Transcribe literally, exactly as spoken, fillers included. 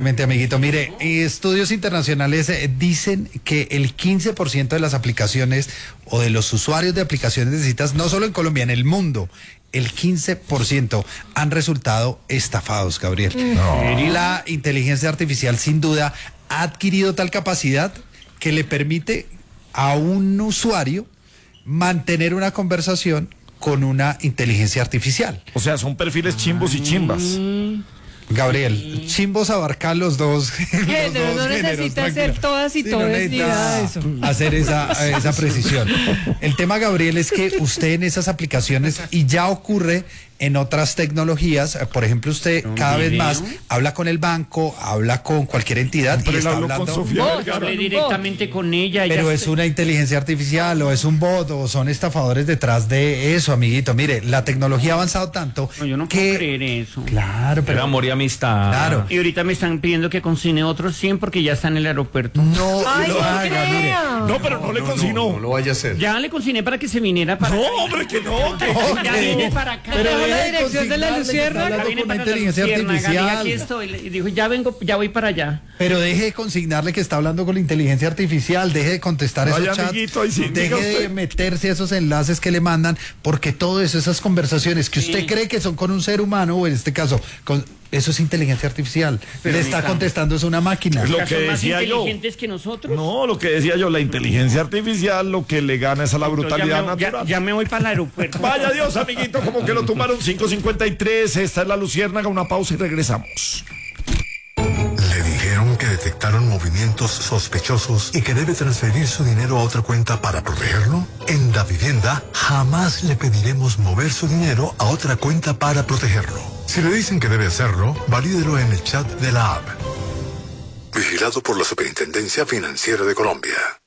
Igualmente, amiguito. Mire, estudios internacionales eh, dicen que el quince por ciento de las aplicaciones o de los usuarios de aplicaciones de citas, no solo en Colombia, en el mundo, el quince por ciento han resultado estafados, Gabriel. No. La inteligencia artificial, sin duda, ha adquirido tal capacidad que le permite a un usuario mantener una conversación con una inteligencia artificial. O sea, son perfiles chimbos y chimbas. Gabriel, chimbos abarcar los dos, Género, los dos no géneros, necesita tranquilo. ser todas y Sí, todas, no ni necesita nada de eso. hacer esa, esa precisión. El tema, Gabriel, es que usted en esas aplicaciones, y ya ocurre en otras tecnologías, por ejemplo, usted cada vez más habla con el banco, habla con cualquier entidad y está hablando con Sofía Yo Vergara. hablé directamente con ella. ella pero está- es una inteligencia artificial o es un bot o son estafadores detrás de eso, amiguito. Mire, la tecnología ha avanzado tanto No, yo no que... puedo creer eso. Claro, Pero pero... amor y amistad. Claro. Y ahorita me están pidiendo que consigne otros cien porque ya está en el aeropuerto. No, Ay, lo no haga, mire. creo. No, pero no, le consignó. No lo vaya a hacer. Ya le consigné para que se viniera para No, acá. hombre, que no. Que... Ya Ok. viene para acá. Pero Dejó la deje dirección de la consignarle que está Luciérnaga. hablando Ya viene con una para la inteligencia Luciérnaga, artificial. diga, aquí estoy. Le dijo, ya vengo, ya voy para allá. Pero deje de consignarle que está hablando con la inteligencia artificial, deje de contestar Vaya, esos chats, amiguito, ahí sí, deje diga de usted. meterse a esos enlaces que le mandan, porque todo eso, esas conversaciones que usted Sí. cree que son con un ser humano, o en este caso, con, eso es inteligencia artificial. Pero le está ahorita- contestando es una máquina. Lo O sea, que son más decía yo. inteligentes que nosotros. No, lo que decía yo, la inteligencia artificial lo que le gana es a la Entonces, brutalidad ya me, ya- natural. ya me voy para el aeropuerto. Vaya Dios, amiguito, como que lo tomaron cinco cincuenta y tres. Esta es la Luciérnaga, una pausa y regresamos. Le dijeron que detectaron movimientos sospechosos y que debe transferir su dinero a otra cuenta para protegerlo. En Davivienda jamás le pediremos mover su dinero a otra cuenta para protegerlo. Si le dicen que debe hacerlo, valídelo en el chat de la app. Vigilado por la Superintendencia Financiera de Colombia.